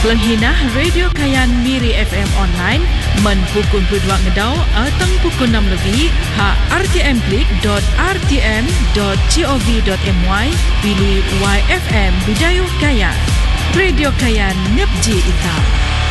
Pelenghinah Radio Kayan Miri FM online men pukul 22 ngedau atau pukul 6 lebih ha rtmklik.rtm.gov.my pilih YFM Bidayuh Kayan. Radio Kayan Nepji Ita.